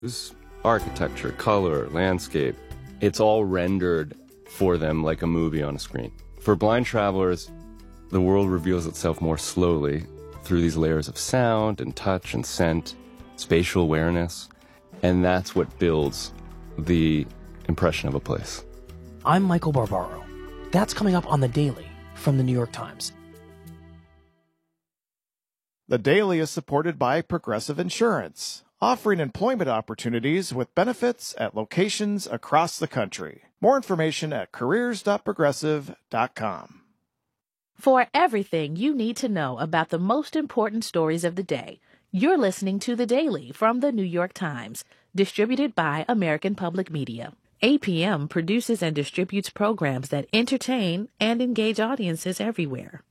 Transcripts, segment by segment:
architecture, color, landscape. It's all rendered for them like a movie on a screen. For blind travelers, the world reveals itself more slowly through these layers of sound and touch and scent, spatial awareness, and that's what builds the impression of a place. I'm Michael Barbaro. That's coming up on The Daily from The New York Times. The Daily is supported by Progressive Insurance, offering employment opportunities with benefits at locations across the country. More information at careers.progressive.com. For everything you need to know about the most important stories of the day, you're listening to The Daily from The New York Times, distributed by American Public Media. APM produces and distributes programs that entertain and engage audiences everywhere.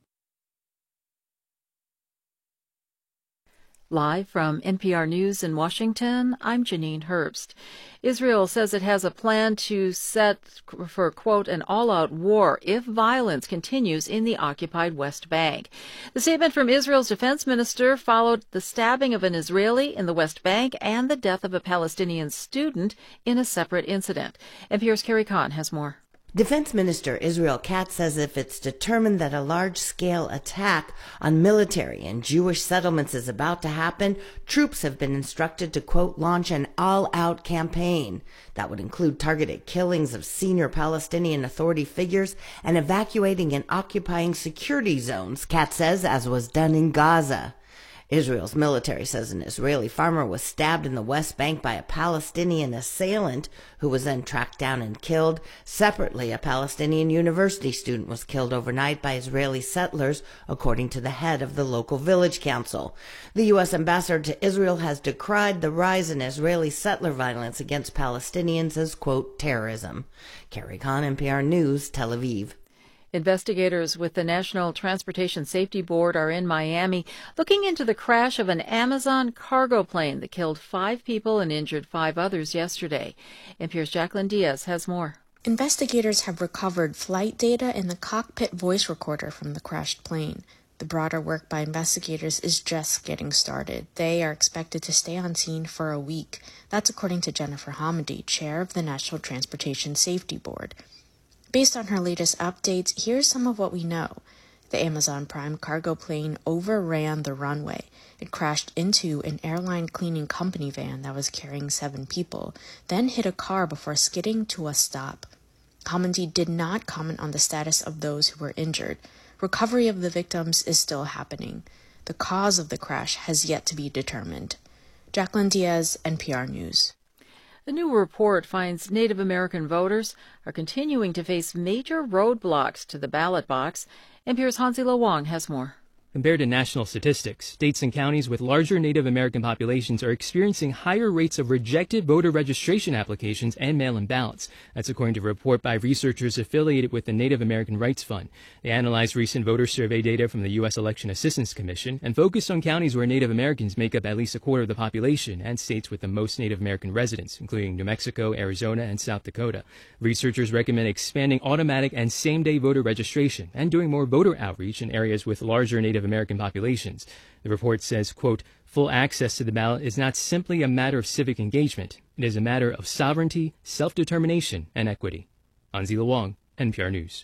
Live from NPR News in Washington, I'm Janine Herbst. Israel says it has a plan to set for, quote, an all-out war if violence continues in the occupied West Bank. The statement from Israel's defense minister followed the stabbing of an Israeli in the West Bank and the death of a Palestinian student in a separate incident. NPR's Carrie Kahn has more. Defense Minister Israel Katz says if it's determined that a large-scale attack on military and Jewish settlements is about to happen, troops have been instructed to, quote, launch an all-out campaign. That would include targeted killings of senior Palestinian Authority figures and evacuating and occupying security zones, Katz says, as was done in Gaza. Israel's military says an Israeli farmer was stabbed in the West Bank by a Palestinian assailant who was then tracked down and killed. Separately, a Palestinian university student was killed overnight by Israeli settlers, according to the head of the local village council. The U.S. ambassador to Israel has decried the rise in Israeli settler violence against Palestinians as, quote, terrorism. Carrie Kahn, NPR News, Tel Aviv. Investigators with the National Transportation Safety Board are in Miami looking into the crash of an Amazon cargo plane that killed 5 people and injured 5 others yesterday. NPR's Jacqueline Diaz has more. Investigators have recovered flight data and the cockpit voice recorder from the crashed plane. The broader work by investigators is just getting started. They are expected to stay on scene for a week. That's according to Jennifer Hamady, chair of the National Transportation Safety Board. Based on her latest updates, here's some of what we know. The Amazon Prime cargo plane overran the runway. It crashed into an airline cleaning company van that was carrying 7 people, then hit a car before skidding to a stop. Hamady did not comment on the status of those who were injured. Recovery of the victims is still happening. The cause of the crash has yet to be determined. Jacqueline Diaz, NPR News. A new report finds Native American voters are continuing to face major roadblocks to the ballot box. NPR's Hansi-Lo Wang has more. Compared to national statistics, states and counties with larger Native American populations are experiencing higher rates of rejected voter registration applications and mail-in ballots. That's according to a report by researchers affiliated with the Native American Rights Fund. They analyzed recent voter survey data from the U.S. Election Assistance Commission and focused on counties where Native Americans make up at least a quarter of the population and states with the most Native American residents, including New Mexico, Arizona, and South Dakota. Researchers recommend expanding automatic and same-day voter registration and doing more voter outreach in areas with larger Native American populations. The report says, quote, full access to the ballot is not simply a matter of civic engagement. It is a matter of sovereignty, self-determination, and equity. Hansi-Lo Wang, NPR News.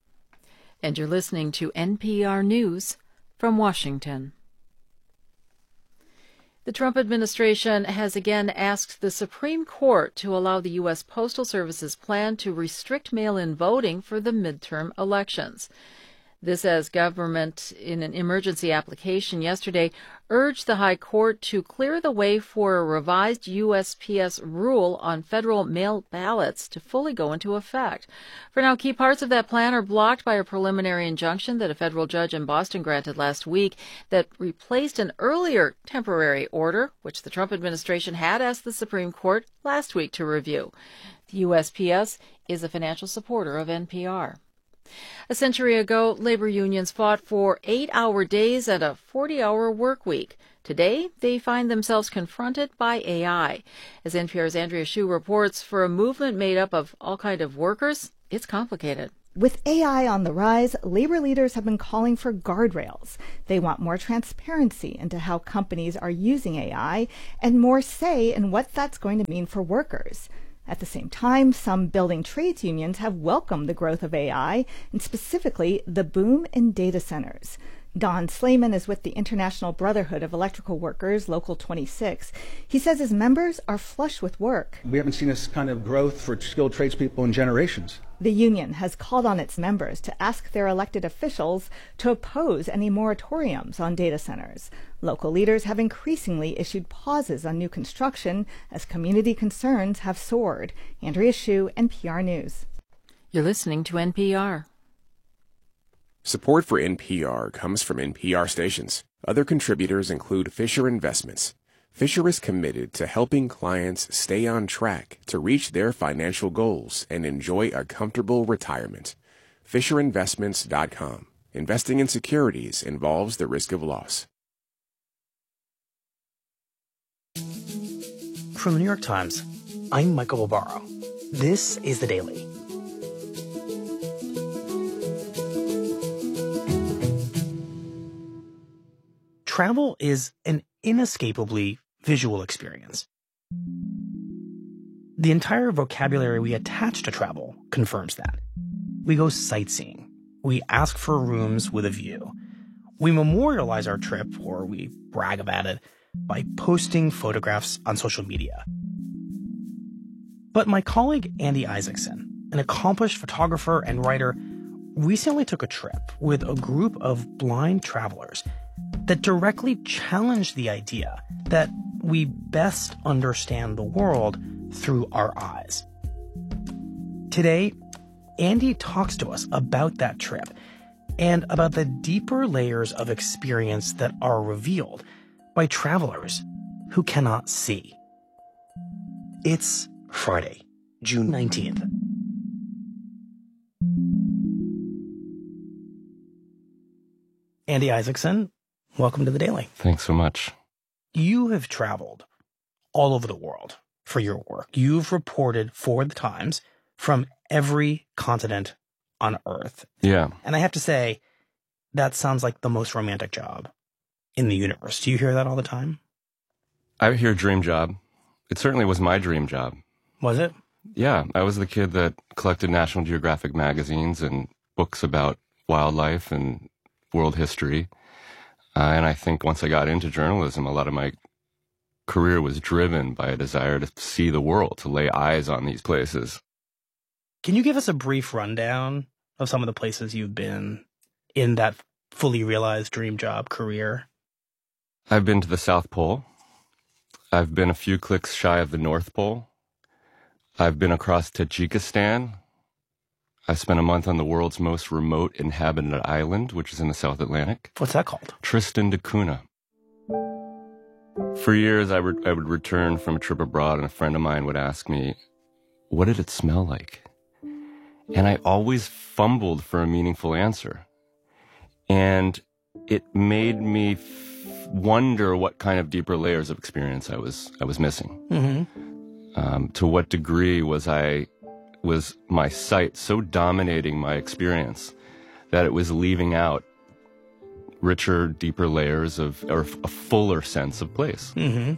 And you're listening to NPR News from Washington. The Trump administration has again asked the Supreme Court to allow the U.S. Postal Service's plan to restrict mail-in voting for the midterm elections. This as government, in an emergency application yesterday, urged the High Court to clear the way for a revised USPS rule on federal mail ballots to fully go into effect. For now, key parts of that plan are blocked by a preliminary injunction that a federal judge in Boston granted last week that replaced an earlier temporary order, which the Trump administration had asked the Supreme Court last week to review. The USPS is a financial supporter of NPR. A century ago, labor unions fought for 8-hour days and a 40-hour work week. Today, they find themselves confronted by AI. As NPR's Andrea Hsu reports, for a movement made up of all kinds of workers, it's complicated. With AI on the rise, labor leaders have been calling for guardrails. They want more transparency into how companies are using AI and more say in what that's going to mean for workers. At the same time, some building trades unions have welcomed the growth of AI, and specifically the boom in data centers. Don Slayman is with the International Brotherhood of Electrical Workers, Local 26. He says his members are flush with work. We haven't seen this kind of growth for skilled tradespeople in generations. The union has called on its members to ask their elected officials to oppose any moratoriums on data centers. Local leaders have increasingly issued pauses on new construction as community concerns have soared. Andrea Hsu, NPR News. You're listening to NPR. Support for NPR comes from NPR stations. Other contributors include Fisher Investments. Fisher is committed to helping clients stay on track to reach their financial goals and enjoy a comfortable retirement. FisherInvestments.com. Investing in securities involves the risk of loss. From the New York Times, I'm Michael Barbaro. This is The Daily. Travel is an inescapably visual experience. The entire vocabulary we attach to travel confirms that. We go sightseeing. We ask for rooms with a view. We memorialize our trip, or we brag about it, by posting photographs on social media. But my colleague Andy Isaacson, an accomplished photographer and writer, recently took a trip with a group of blind travelers that directly challenged the idea that we best understand the world through our eyes. Today, Andy talks to us about that trip and about the deeper layers of experience that are revealed by travelers who cannot see. It's Friday, June 19th. Andy Isaacson, welcome to The Daily. Thanks so much. You have traveled all over the world for your work. You've reported for The Times from every continent on Earth. Yeah. And I have to say, that sounds like the most romantic job in the universe. Do you hear that all the time? I hear dream job. It certainly was my dream job. Was it? Yeah. I was the kid that collected National Geographic magazines and books about wildlife and world history. And I think once I got into journalism, a lot of my career was driven by a desire to see the world, to lay eyes on these places. Can you give us a brief rundown of some of the places you've been in that fully realized dream job career? I've been to the South Pole. I've been a few clicks shy of the North Pole. I've been across Tajikistan. I spent a month on the world's most remote inhabited island, which is in the South Atlantic. What's that called? Tristan da Cunha. For years, I would return from a trip abroad, and a friend of mine would ask me, what did it smell like? And I always fumbled for a meaningful answer. And it made me wonder what kind of deeper layers of experience I was missing. Mm-hmm. To what degree was my sight so dominating my experience that it was leaving out richer, deeper layers or a fuller sense of place. Mm-hmm.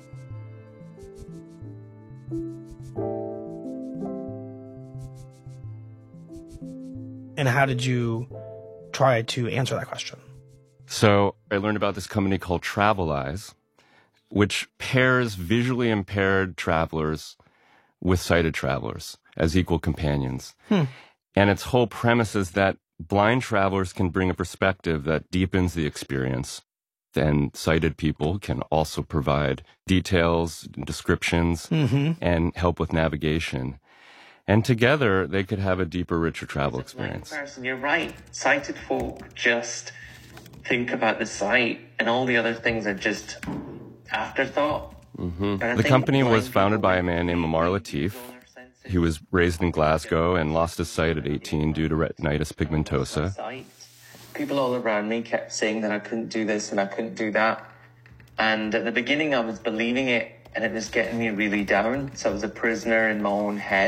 And how did you try to answer that question? So I learned about this company called Traveleyes, which pairs visually impaired travelers with sighted travelers as equal companions. And its whole premise is that blind travelers can bring a perspective that deepens the experience. Then sighted people can also provide details, descriptions, and help with navigation. And together, they could have a deeper, richer travel experience. Person, you're right. Sighted folk just think about the sight, and all the other things are just afterthought. The company was founded by a man named Amar Latif. He was raised in Glasgow and lost his sight at 18 due to retinitis pigmentosa. People all around me kept saying that I couldn't do this and I couldn't do that. And at the beginning, I was believing it, and it was getting me really down. So I was a prisoner in my own head.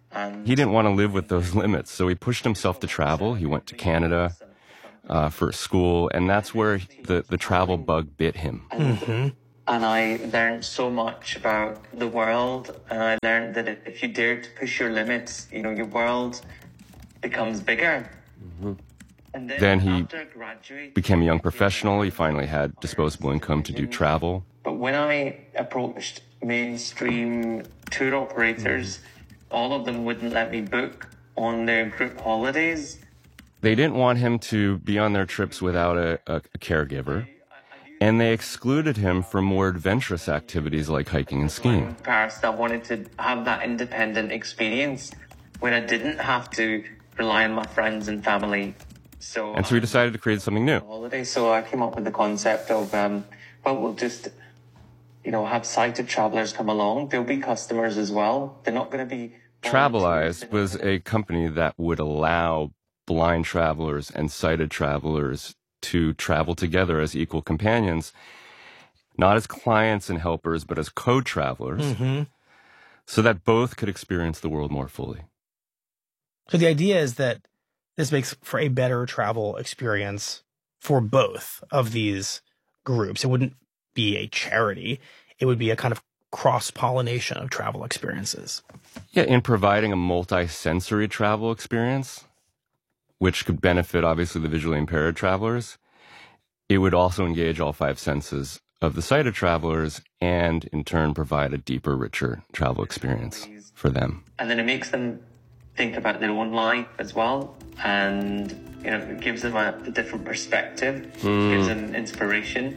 And he didn't want to live with those limits, so he pushed himself to travel. He went to Canada for school, and that's where the travel bug bit him. And I learned so much about the world, and I learned that if you dare to push your limits, your world becomes bigger. And Then he after I graduated, became a young professional. He finally had disposable income to do travel. But when I approached mainstream tour operators, all of them wouldn't let me book on their group holidays. They didn't want him to be on their trips without a caregiver, and they excluded him from more adventurous activities like hiking and skiing. Paris, I wanted to have that independent experience where I didn't have to rely on my friends and family. So he decided to create something new. Holiday. So I came up with the concept of, we'll just, have sighted travelers come along. There'll be customers as well. They're not going to be... Traveleyes was a company that would allow blind travelers and sighted travelers to travel together as equal companions, not as clients and helpers, but as co-travelers, so that both could experience the world more fully. So the idea is that this makes for a better travel experience for both of these groups. It wouldn't be a charity. It would be a kind of cross-pollination of travel experiences. Yeah, in providing a multi-sensory travel experience, which could benefit, obviously, the visually impaired travelers, it would also engage all five senses of the sighted travelers and, in turn, provide a deeper, richer travel experience for them. And then it makes them think about their own life as well, and it gives them a different perspective, gives them inspiration.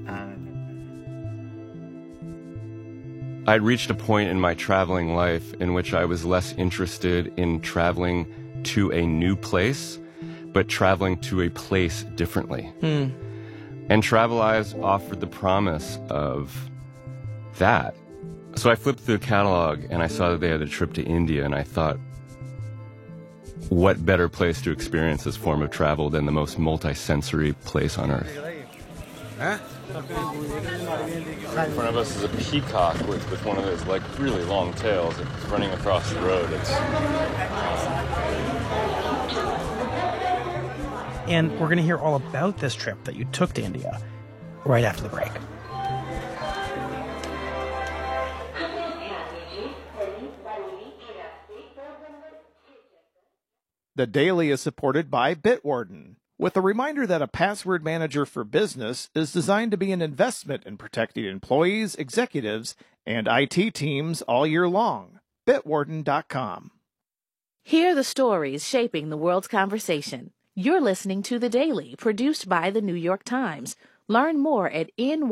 I'd reached a point in my traveling life in which I was less interested in traveling to a new place, but traveling to a place differently. And Traveleyes offered the promise of that. So I flipped through the catalog and I saw that they had a trip to India, and I thought, what better place to experience this form of travel than the most multi-sensory place on earth? In front of us is a peacock with one of those really long tails. It's running across the road. And we're going to hear all about this trip that you took to India right after the break. The Daily is supported by Bitwarden, with a reminder that a password manager for business is designed to be an investment in protecting employees, executives, and IT teams all year long. Bitwarden.com. Hear the stories shaping the world's conversation. You're listening to The Daily, produced by The New York Times. Learn more at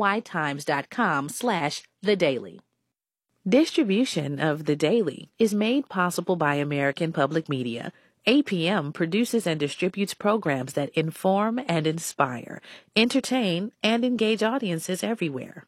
nytimes.com/thedaily. Distribution of The Daily is made possible by American Public Media. APM produces and distributes programs that inform and inspire, entertain, and engage audiences everywhere.